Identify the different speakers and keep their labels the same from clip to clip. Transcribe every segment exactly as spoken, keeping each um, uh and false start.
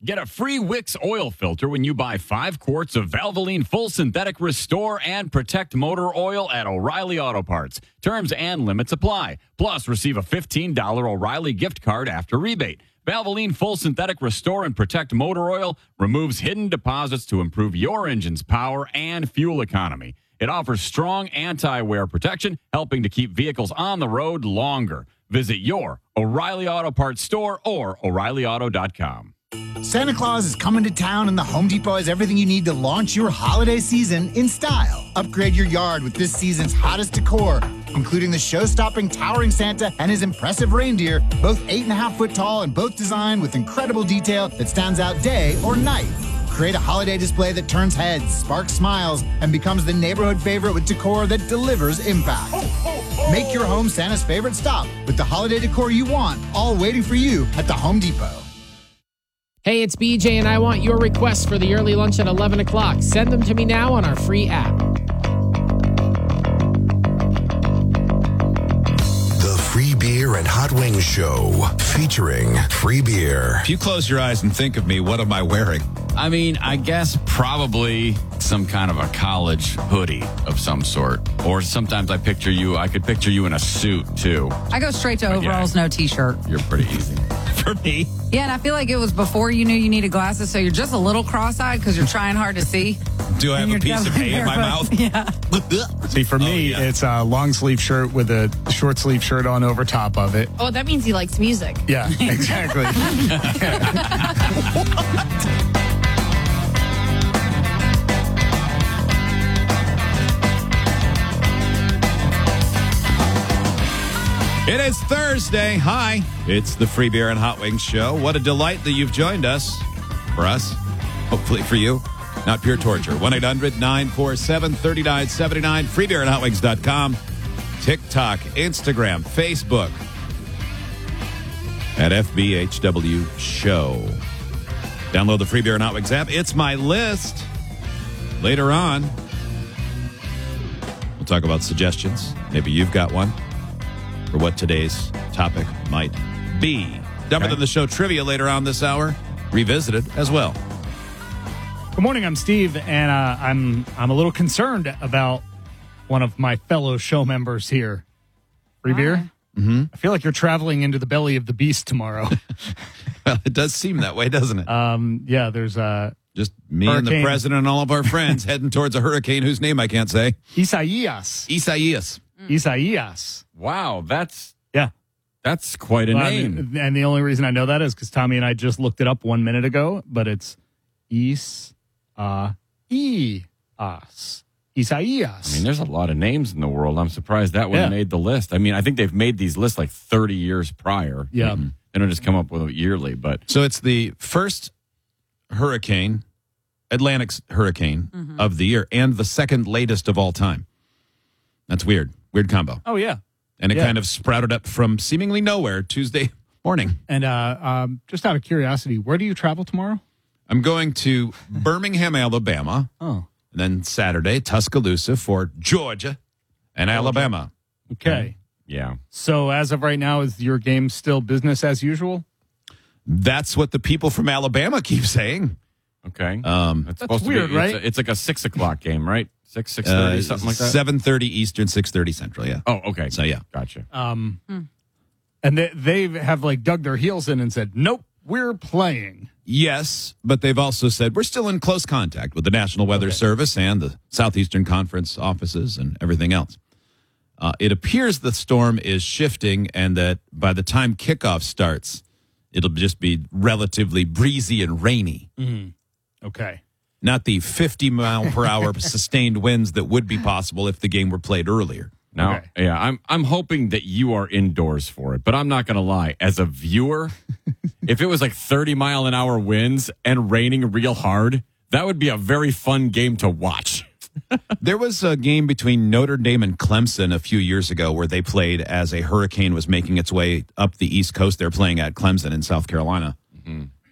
Speaker 1: Get a free Wix oil filter when you buy five quarts of Valvoline Full Synthetic Restore and Protect Motor Oil at O'Reilly Auto Parts. Terms and limits apply. Plus, receive a fifteen dollars O'Reilly gift card after rebate. Valvoline Full Synthetic Restore and Protect Motor Oil removes hidden deposits to improve your engine's power and fuel economy. It offers strong anti-wear protection, helping to keep vehicles on the road longer. Visit your O'Reilly Auto Parts store or O'Reilly Auto dot com.
Speaker 2: Santa Claus is coming to town, and the Home Depot has everything you need to launch your holiday season in style. Upgrade your yard with this season's hottest decor, including the show-stopping towering Santa and his impressive reindeer, both eight and a half foot tall and both designed with incredible detail that stands out day or night. Create a holiday display that turns heads, sparks smiles, and becomes the neighborhood favorite with decor that delivers impact. Make your home Santa's favorite stop with the holiday decor you want, all waiting for you at the Home Depot.
Speaker 3: Hey, it's B J, and I want your requests for the early lunch at eleven o'clock. Send them to me now on our free app.
Speaker 4: The Free Beer and Hot Wings Show, featuring free beer.
Speaker 5: If you close your eyes and think of me, what am I wearing?
Speaker 1: I mean, I guess probably some kind of a college hoodie of some sort. Or sometimes I picture you, I could picture you in a suit, too.
Speaker 6: I go straight to
Speaker 1: But
Speaker 6: overalls,
Speaker 1: yeah,
Speaker 6: no T-shirt.
Speaker 1: You're pretty easy.
Speaker 5: For me?
Speaker 6: Yeah, and I feel like it was before you knew you needed glasses, so you're just a little cross-eyed because you're trying hard to see.
Speaker 5: Do I have
Speaker 6: And
Speaker 5: a
Speaker 6: you're
Speaker 5: piece of hay in my
Speaker 6: barefoot.
Speaker 5: mouth?
Speaker 6: Yeah.
Speaker 7: See, for me,
Speaker 5: Oh, yeah.
Speaker 7: it's a long sleeve shirt with a short sleeve shirt on over top of it.
Speaker 8: Oh, that means he likes music.
Speaker 7: Yeah, exactly.
Speaker 5: It is Thursday. Hi. It's the Free Beer and Hot Wings Show. What a delight that you've joined us. For us. Hopefully for you. Not pure torture. one eight hundred nine four seven three nine seven nine. free beer and hot wings dot com. TikTok, Instagram, Facebook. At F B H W Show. Download the Free Beer and Hot Wings app. It's my list. Later on, we'll talk about suggestions. Maybe you've got one for what today's topic might be. Dumber
Speaker 1: Okay.
Speaker 5: Than the Show trivia later on this hour. Revisited as well.
Speaker 7: Good morning, I'm Steve, and uh, I'm I'm a little concerned about one of my fellow show members here. Free beer?
Speaker 5: Mm-hmm.
Speaker 7: I feel like you're traveling into the belly of the beast tomorrow.
Speaker 5: Well, it does seem that way, doesn't it?
Speaker 7: um, yeah, there's uh,
Speaker 5: Just me and the
Speaker 7: Hurricane.
Speaker 5: president and all of our friends heading towards a hurricane whose name I can't say.
Speaker 7: Isaias.
Speaker 5: Isaias.
Speaker 7: Isaias.
Speaker 1: Wow, that's
Speaker 7: Yeah.
Speaker 1: that's quite a
Speaker 7: Well, I
Speaker 1: name.
Speaker 7: mean, and the only reason I know that is because Tommy and I just looked it up one minute ago, but it's Is uh Ias. Isaias.
Speaker 1: I mean, there's a lot of names in the world. I'm surprised that one
Speaker 7: Yeah.
Speaker 1: made the list. I mean, I think they've made these lists like thirty years prior.
Speaker 7: Yeah.
Speaker 1: Mhm. They don't just come up with it yearly, but
Speaker 5: So it's the first hurricane, Atlantic hurricane of the year, and the second latest of all time. That's weird. Weird combo.
Speaker 7: oh yeah.
Speaker 5: And it
Speaker 7: Yeah.
Speaker 5: kind of sprouted up from seemingly nowhere Tuesday morning.
Speaker 7: And uh, um, just out of curiosity, where do you travel tomorrow?
Speaker 5: I'm going to Birmingham, Alabama,
Speaker 7: Oh,
Speaker 5: and then Saturday, Tuscaloosa for Georgia and Alabama.
Speaker 7: okay.
Speaker 1: yeah.
Speaker 7: So as of right now, is your game still business as usual?
Speaker 5: That's what the people from Alabama keep saying.
Speaker 1: Okay.
Speaker 5: Um,
Speaker 1: It's
Speaker 7: That's
Speaker 1: supposed
Speaker 7: weird,
Speaker 1: to be,
Speaker 7: right?
Speaker 1: It's, a- it's like a six o'clock game, right? Six, six
Speaker 5: uh,
Speaker 1: thirty, something like that.
Speaker 5: seven thirty Eastern, six thirty Central, yeah.
Speaker 1: Oh, okay.
Speaker 5: So, yeah.
Speaker 1: Gotcha.
Speaker 7: Um, and they they have like dug their heels in and said, "Nope, we're playing."
Speaker 5: Yes, but they've also said we're still in close contact with the National Weather
Speaker 7: Okay.
Speaker 5: Service and the Southeastern Conference offices and everything else. Uh, it appears the storm is shifting and that by the time kickoff starts, it'll just be relatively breezy and rainy.
Speaker 7: Okay.
Speaker 5: Not the fifty mile per hour sustained winds that would be possible if the game were played earlier.
Speaker 1: Now,
Speaker 7: Okay.
Speaker 1: yeah, I'm I'm hoping that you are indoors for it, but I'm not going to lie. As a viewer, if it was like thirty mile an hour winds and raining real hard, that would be a very fun game to watch.
Speaker 5: There was a game between Notre Dame and Clemson a few years ago where they played as a hurricane was making its way up the East Coast. They're playing at Clemson in South Carolina.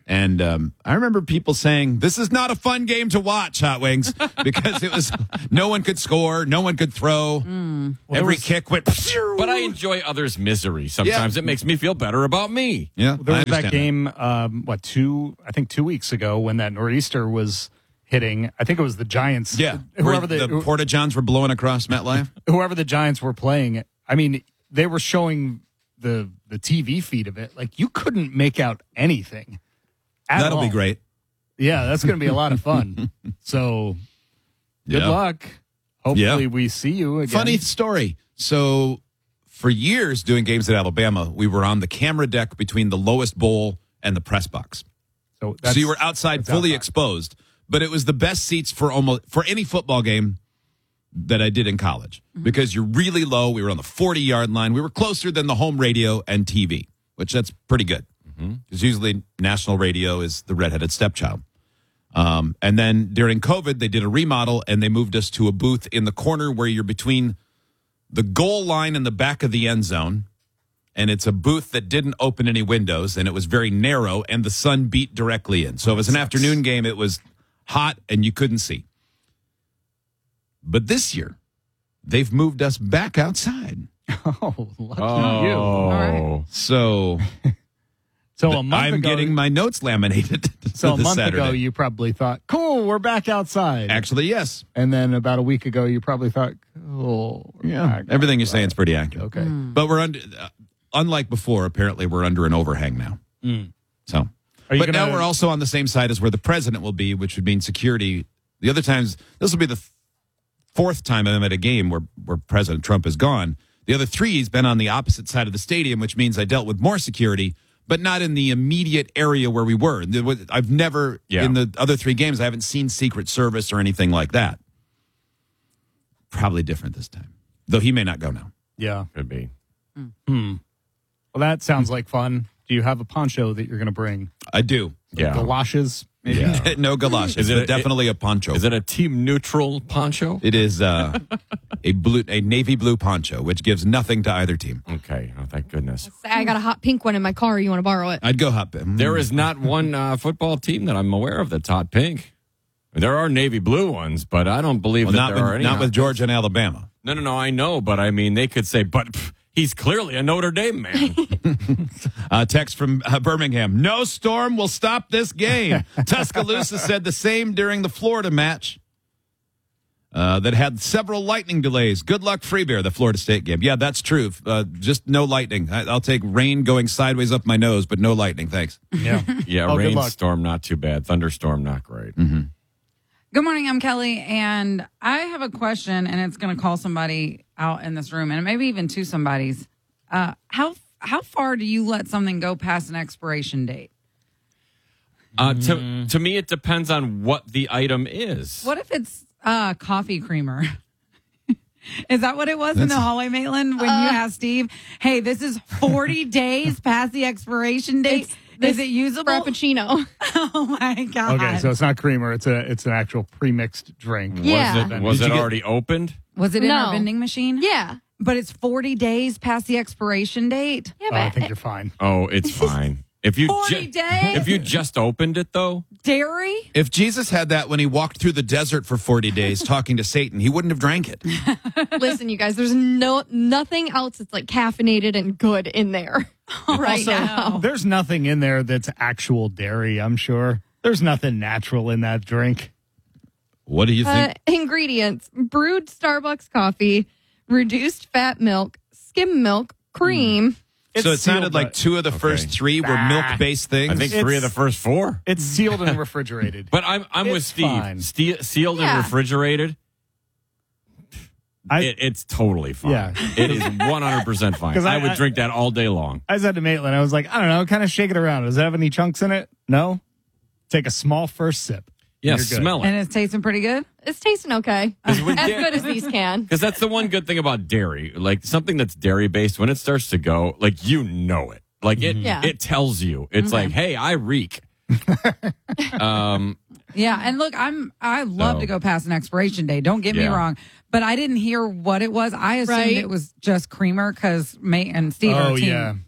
Speaker 5: And um, I remember people saying, this is not a fun game to watch, Hot Wings, because it was no one could score, no one could throw.
Speaker 6: Mm.
Speaker 5: Well, Every
Speaker 7: was,
Speaker 5: kick went.
Speaker 1: But I enjoy others' misery. Sometimes
Speaker 5: Yeah.
Speaker 1: it makes me feel better about me.
Speaker 5: Yeah,
Speaker 7: there
Speaker 5: I
Speaker 7: was that
Speaker 5: understand
Speaker 7: game, um, what, two, I think two weeks ago when that nor'easter was hitting. I think it was the Giants.
Speaker 5: Yeah,
Speaker 7: Whoever
Speaker 5: Where
Speaker 7: the,
Speaker 5: the Porta Johns were blowing across MetLife.
Speaker 7: whoever the Giants were playing. I mean, they were showing the the T V feed of it. Like, you couldn't make out anything. at
Speaker 5: That'll
Speaker 7: all.
Speaker 5: be great.
Speaker 7: Yeah, that's going to be a lot of fun. So, good
Speaker 5: Yeah.
Speaker 7: luck. Hopefully,
Speaker 5: Yeah.
Speaker 7: we see you again.
Speaker 5: Funny story. So, for years doing games at Alabama, we were on the camera deck between the lowest bowl and the press box.
Speaker 7: So,
Speaker 5: So you were outside,
Speaker 7: that's
Speaker 5: fully
Speaker 7: outside.
Speaker 5: exposed, but it was the best seats for almost for any football game that I did in college because you're really low. We were on the forty yard line. We were closer than the home radio and T V, which that's pretty good because usually national radio is the redheaded stepchild. Um, and then during COVID, they did a remodel and they moved us to a booth in the corner where you're between the goal line and the back of the end zone. And it's a booth that didn't open any windows, and it was very narrow, and the sun beat directly in. So it was an afternoon game. It was hot, and you couldn't see. But this year, they've moved us back outside.
Speaker 7: Oh, lucky
Speaker 1: Oh.
Speaker 7: you.
Speaker 6: right.
Speaker 5: So
Speaker 7: So a month
Speaker 5: I'm
Speaker 7: ago,
Speaker 5: getting my notes laminated.
Speaker 7: so a
Speaker 5: this
Speaker 7: month
Speaker 5: Saturday.
Speaker 7: ago, you probably thought, "Cool, we're back outside."
Speaker 5: Actually, yes.
Speaker 7: And then about a week ago, you probably thought, "Cool, we're back
Speaker 5: Everything you're
Speaker 7: outside."
Speaker 5: saying is pretty accurate.
Speaker 7: Okay.
Speaker 5: But we're under, uh, unlike before, apparently we're under an overhang now. So,
Speaker 7: Are you
Speaker 5: but now
Speaker 7: gonna-
Speaker 5: we're also on the same side as where the president will be, which would mean security. The other times, this will be the fourth time I'm at a game where, where President Trump is gone. The other three, he's been on the opposite side of the stadium, which means I dealt with more security, but not in the immediate area where we were. There was- I've never,
Speaker 1: Yeah.
Speaker 5: in the other three games, I haven't seen Secret Service or anything like that. Probably different this time, though he may not go now.
Speaker 7: Yeah.
Speaker 1: Could be.
Speaker 7: Well, that sounds like fun. Do you have a poncho that you're going to bring?
Speaker 5: I do.
Speaker 1: Yeah.
Speaker 7: Galoshes, maybe.
Speaker 1: Yeah.
Speaker 5: No galoshes.
Speaker 1: Is it
Speaker 5: but
Speaker 1: a-
Speaker 5: definitely a poncho.
Speaker 1: Is it a team neutral poncho?
Speaker 5: It is uh, a blue, a navy blue poncho, which gives nothing to either team.
Speaker 1: Okay. Oh, thank goodness.
Speaker 8: I got a hot pink one in my car. You want to borrow it?
Speaker 5: I'd go hot. Mm.
Speaker 1: There is not one uh, football team that I'm aware of that's hot pink. There are navy blue ones, but I don't believe
Speaker 5: well,
Speaker 1: that
Speaker 5: not
Speaker 1: there
Speaker 5: with,
Speaker 1: are any.
Speaker 5: not
Speaker 1: hot
Speaker 5: with
Speaker 1: pinks.
Speaker 5: Georgia and Alabama.
Speaker 1: No, no, no. I know, but I mean, they could say, but pff, he's clearly a Notre Dame man.
Speaker 5: Uh, text from uh, Birmingham. No storm will stop this game. Tuscaloosa said the same during the Florida match uh, that had several lightning delays. Good luck, Free Beer, the Florida State game. Yeah, that's true. Uh, just no lightning. I, I'll take rain going sideways up my nose, but no lightning. Thanks.
Speaker 7: Yeah.
Speaker 1: yeah,
Speaker 7: Oh, good luck.
Speaker 1: rainstorm not too bad. Thunderstorm not great.
Speaker 6: Good morning, I'm Kelly, and I have a question, and it's going to call somebody out in this room, and maybe even two somebody's. Uh, how how far do you let something go past an expiration date?
Speaker 1: Uh, to to me, it depends on what the item is.
Speaker 6: What if it's uh, coffee creamer? Is that what it was in the hallway, Maitland, when you asked Steve, hey, this is forty days past the expiration date? Is it usable?
Speaker 8: Frappuccino.
Speaker 6: Oh, my God.
Speaker 7: Okay, so it's not creamer. It's a it's an actual pre-mixed drink.
Speaker 8: Yeah.
Speaker 1: Was it, was
Speaker 7: Did
Speaker 1: it
Speaker 7: you get-
Speaker 1: already opened?
Speaker 6: Was it in
Speaker 8: No.
Speaker 6: our vending machine?
Speaker 8: Yeah.
Speaker 6: But it's forty days past the expiration date?
Speaker 8: Yeah,
Speaker 7: Oh, I
Speaker 8: but
Speaker 7: think you're fine.
Speaker 1: Oh, it's fine. If you
Speaker 6: forty
Speaker 1: ju-
Speaker 6: days?
Speaker 1: if you just opened it though,
Speaker 6: Dairy?
Speaker 5: If Jesus had that when he walked through the desert for forty days talking to Satan, he wouldn't have drank it.
Speaker 8: listen, you guys, there's no nothing else that's like caffeinated and good in there right
Speaker 7: Also,
Speaker 8: now.
Speaker 7: there's nothing in there that's actual dairy, I'm sure. There's nothing natural in that drink.
Speaker 5: What do you
Speaker 8: Uh,
Speaker 5: think?
Speaker 8: ingredients: brewed Starbucks coffee, reduced fat milk, skim milk, cream.
Speaker 5: so it
Speaker 7: It's
Speaker 5: sounded
Speaker 7: sealed,
Speaker 5: like
Speaker 7: but
Speaker 5: two of the first three were
Speaker 7: Ah.
Speaker 5: milk-based things.
Speaker 1: I think three of the
Speaker 7: It's-
Speaker 1: first four.
Speaker 7: It's sealed and refrigerated.
Speaker 1: But I'm I'm with
Speaker 7: It's
Speaker 1: Steve.
Speaker 7: fine.
Speaker 1: Ste- sealed
Speaker 8: Yeah.
Speaker 1: and refrigerated.
Speaker 7: I,
Speaker 1: It, it's totally fine.
Speaker 7: Yeah.
Speaker 1: It is one hundred percent fine.
Speaker 7: 'Cause
Speaker 1: I,
Speaker 7: I-
Speaker 1: would
Speaker 7: I-
Speaker 1: drink that all day long.
Speaker 7: I said to Maitland, I was like, I don't know, kind of shake it around. Does it have any chunks in it? No? Take a small first sip.
Speaker 1: Yeah,
Speaker 7: You're good.
Speaker 1: smell it.
Speaker 6: And it's tasting pretty good?
Speaker 8: It's tasting okay,
Speaker 1: Is
Speaker 8: as
Speaker 1: with da-
Speaker 8: good as these can.
Speaker 1: Because that's the one good thing about dairy. Like something that's dairy based, when it starts to go, like you know it. Like it,
Speaker 8: Yeah.
Speaker 1: it tells you. It's like, hey, I reek. um,
Speaker 6: Yeah, and look, I'm I love
Speaker 1: So-
Speaker 6: to go past an expiration date. Don't get me
Speaker 1: Yeah.
Speaker 6: wrong, but I didn't hear what it was. I assumed
Speaker 8: Right.
Speaker 6: it was just creamer because May and Steve
Speaker 7: Oh,
Speaker 6: are team
Speaker 7: yeah.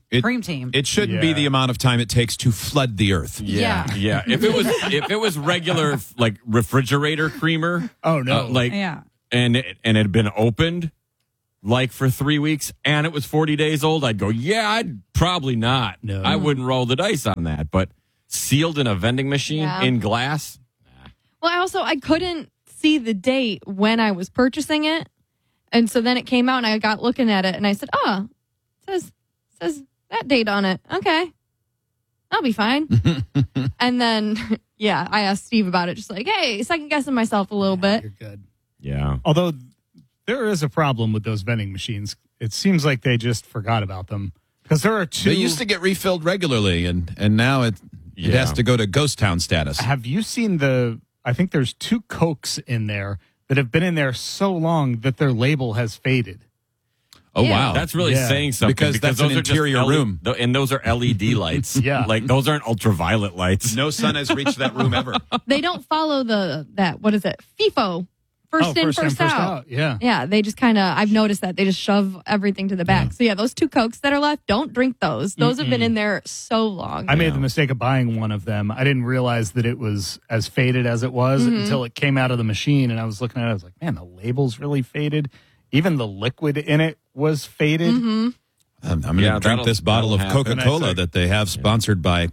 Speaker 5: It-
Speaker 6: Dream team.
Speaker 5: It shouldn't be
Speaker 7: Yeah.
Speaker 5: the amount of time it takes to flood the earth.
Speaker 1: Yeah, yeah. If it was if it was regular like refrigerator creamer,
Speaker 7: Oh, no.
Speaker 1: uh, like
Speaker 6: yeah.
Speaker 1: and it, and it had been opened like for three weeks and it was forty days old, I'd go, yeah, I'd probably not.
Speaker 7: No.
Speaker 1: I wouldn't roll the dice on that. But sealed in a vending machine
Speaker 8: Yeah.
Speaker 1: in glass,
Speaker 8: Well, I also I couldn't see the date when I was purchasing it, and so then it came out, and I got looking at it, and I said, "Oh, it says says that date on it. Okay, I'll be fine." And then, yeah, I asked Steve about it, just like, "Hey, second guessing myself a little bit."
Speaker 7: You're good.
Speaker 1: yeah.
Speaker 7: Although there is a problem with those vending machines. It seems like they just forgot about them because there are two.
Speaker 5: They used to get refilled regularly, and, and now it, it
Speaker 1: Yeah.
Speaker 5: has to go to ghost town status.
Speaker 7: Have you seen the? I think there's two Cokes in there that have been in there so long that their label has faded.
Speaker 5: Oh,
Speaker 8: Yeah.
Speaker 5: wow.
Speaker 1: That's really
Speaker 7: Yeah.
Speaker 1: saying something
Speaker 5: Because that's an
Speaker 1: those are just
Speaker 5: interior
Speaker 1: L E
Speaker 5: room.
Speaker 1: th- and those are L E D lights.
Speaker 7: Yeah.
Speaker 1: like those aren't ultraviolet lights.
Speaker 5: No sun has reached that room ever.
Speaker 8: They don't follow the that what is it? FIFO, first
Speaker 7: oh,
Speaker 8: in,
Speaker 7: first
Speaker 8: first,
Speaker 7: in, first
Speaker 8: out.
Speaker 7: out. Yeah.
Speaker 8: Yeah, they just kind of, I've noticed that they just shove everything to the back. So, yeah, those two Cokes that are left, don't drink those. Those have been in there so long.
Speaker 7: I made the mistake of buying one of them. I didn't realize that it was as faded as it was until it came out of the machine, and I was looking at it. I was like, man, the label's really faded. Even the liquid in it was faded.
Speaker 5: I'm, I'm going to
Speaker 1: Yeah,
Speaker 5: drink
Speaker 1: that'll-
Speaker 5: this bottle of
Speaker 1: that'll happen.
Speaker 5: Coca-Cola
Speaker 7: And I
Speaker 5: that they have sponsored by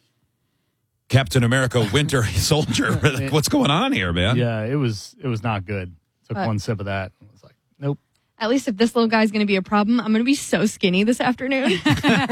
Speaker 5: Captain America Winter Soldier. Like, what's going on here, man?
Speaker 7: Yeah, it was it was not good. Took
Speaker 8: But-
Speaker 7: one sip of that and was like, nope.
Speaker 8: At least if this little guy's going to be a problem, I'm going to be so skinny this afternoon.
Speaker 1: Yeah.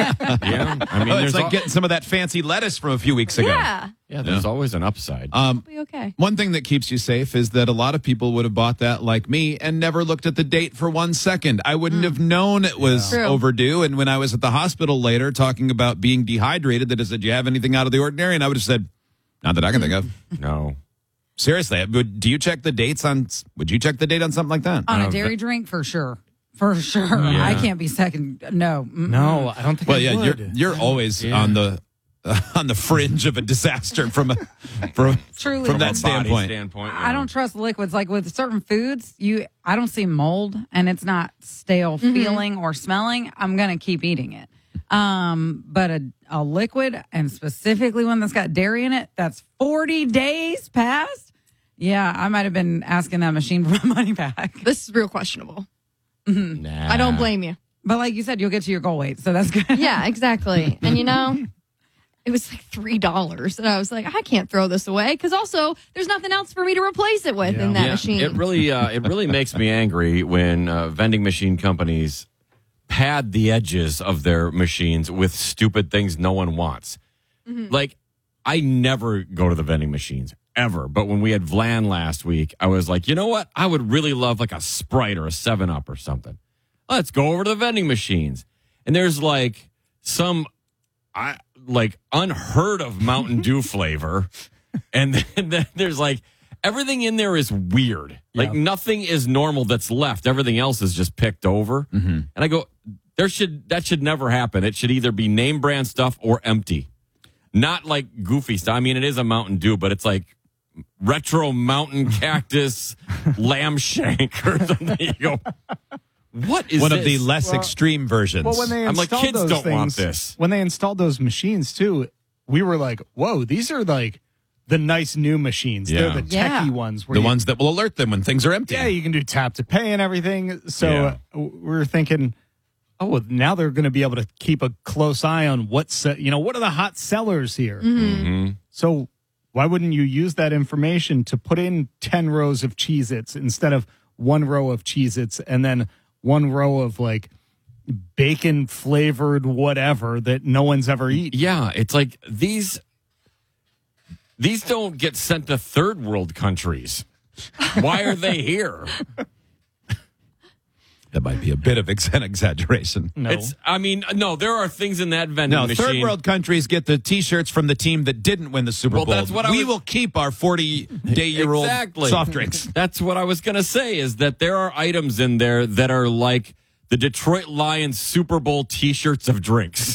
Speaker 1: I mean,
Speaker 5: Oh, it's
Speaker 1: there's
Speaker 5: like
Speaker 1: al-
Speaker 5: getting some of that fancy lettuce from a few weeks ago.
Speaker 8: yeah,
Speaker 1: yeah, there's always an upside.
Speaker 5: Um,
Speaker 8: be okay.
Speaker 5: One thing that keeps you safe is that a lot of people would have bought that like me and never looked at the date for one second. I wouldn't have known it was
Speaker 8: True.
Speaker 5: overdue. And when I was at the hospital later talking about being dehydrated, they just said, "Do you have anything out of the ordinary?" And I would have said, "Not that I can think of."
Speaker 1: no.
Speaker 5: Seriously, would, do you check the dates on? Would you check the date on something like that?
Speaker 6: On
Speaker 1: Uh,
Speaker 6: a dairy drink, for sure. For sure. I can't be second. No. Mm-mm.
Speaker 7: No, I don't think
Speaker 5: Well,
Speaker 7: I
Speaker 5: yeah,
Speaker 7: would.
Speaker 5: you're you're always
Speaker 1: Yeah.
Speaker 5: on the uh, on the fringe of a disaster from a from
Speaker 6: Truly.
Speaker 5: from
Speaker 1: From
Speaker 5: that
Speaker 1: a body
Speaker 5: standpoint.
Speaker 1: standpoint
Speaker 6: I don't trust liquids. Like with certain foods, you I don't see mold and it's not stale feeling or smelling. I'm gonna keep eating it. Um, but a, a liquid, and specifically one that's got dairy in it, that's forty days past. Yeah, I might have been asking that machine for my money back.
Speaker 8: This is real questionable.
Speaker 1: Nah.
Speaker 8: I don't blame you.
Speaker 6: But like you said, you'll get to your goal weight, so that's good.
Speaker 8: Yeah, exactly. And you know, it was like three dollars, and I was like, I can't throw this away because also there's nothing else for me to replace it with in that
Speaker 1: Yeah,
Speaker 8: machine.
Speaker 1: It really, uh, it really makes me angry when uh, vending machine companies pad the edges of their machines with stupid things no one wants. Like, I never go to the vending machines ever, but when we had Vlan last week, I was like, you know what? I would really love like a Sprite or a Seven Up or something. Let's go over to the vending machines, and there's like some, I like unheard of Mountain Dew flavor, and then, then there's like. Everything in there is weird. Like nothing is normal that's left. Everything else is just picked over. And I go, there should that should never happen. It should either be name brand stuff or empty. Not like goofy stuff. I mean, it is a Mountain Dew, but it's like retro mountain cactus lamb shank or something. You go, what is
Speaker 5: One
Speaker 1: this?
Speaker 5: of the less extreme versions.
Speaker 7: Well, when they
Speaker 1: I'm like,
Speaker 7: installed
Speaker 1: kids
Speaker 7: those
Speaker 1: don't
Speaker 7: things,
Speaker 1: want this.
Speaker 7: When they installed those machines too, we were like, "Whoa, these are like the nice new machines.
Speaker 5: Yeah.
Speaker 7: They're the techie
Speaker 6: Yeah.
Speaker 7: ones. Where
Speaker 5: the
Speaker 7: you,
Speaker 5: ones that will alert them when things are empty.
Speaker 7: yeah, you can do tap to pay and everything." So
Speaker 1: Yeah.
Speaker 7: uh, we we're thinking, oh, well, now they're going to be able to keep a close eye on what's you know what are the hot sellers here.
Speaker 1: Mm-hmm.
Speaker 7: So why wouldn't you use that information to put in ten rows of Cheez-Its instead of one row of Cheez-Its and then one row of like bacon flavored whatever that no one's ever eaten?
Speaker 1: Yeah, it's like these these don't get sent to third world countries. Why are they here?
Speaker 5: That might be a bit of ex- an exaggeration.
Speaker 7: No.
Speaker 1: It's I mean, no, there are things in that vending
Speaker 5: No,
Speaker 1: machine.
Speaker 5: third world countries get the T-shirts from the team that didn't win the Super
Speaker 1: Well,
Speaker 5: Bowl.
Speaker 1: that's what I
Speaker 5: we
Speaker 1: was-
Speaker 5: will keep our forty-day-year-old
Speaker 1: Exactly.
Speaker 5: soft drinks.
Speaker 1: That's what I was going to say is that there are items in there that are like the Detroit Lions Super Bowl T-shirts of drinks.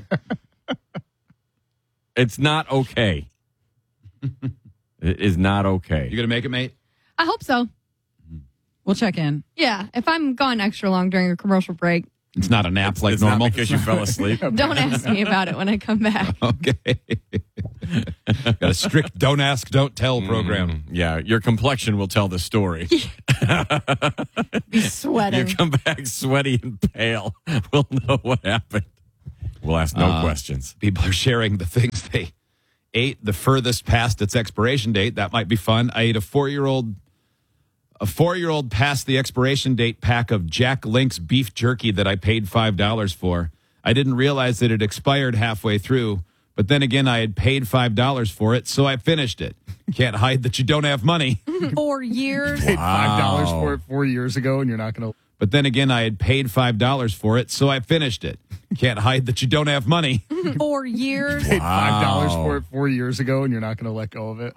Speaker 1: It's not okay. It is not okay.
Speaker 5: You gonna make it, mate?
Speaker 8: I hope so.
Speaker 6: We'll check in.
Speaker 8: Yeah, if I'm gone extra long during a commercial break,
Speaker 5: It's not a nap like
Speaker 1: it's
Speaker 5: normal.
Speaker 1: Not because you fell asleep.
Speaker 8: Don't ask me about it when I come back.
Speaker 5: Okay. Got a strict don't ask, don't tell program.
Speaker 1: Mm, yeah, your complexion will tell the story.
Speaker 8: Be sweating.
Speaker 1: You come back sweaty and pale. We'll know what happened. We'll ask no
Speaker 5: Uh,
Speaker 1: questions.
Speaker 5: People are sharing the things they ate the furthest past its expiration date. That might be fun. I ate a four-year-old a four-year-old past the expiration date pack of Jack Link's beef jerky that I paid five dollars for. I didn't realize that it expired halfway through, but then again, I had paid five dollars for it, so I finished it. Can't hide that you don't have money.
Speaker 8: Four years.
Speaker 7: Paid five dollars for it four years ago, and you're not going to.
Speaker 5: But then again, I had paid five dollars for it, so I finished it. Can't hide that you don't have money.
Speaker 8: Four years.
Speaker 7: Paid five dollars for it four years ago, and you're not going to let go of it.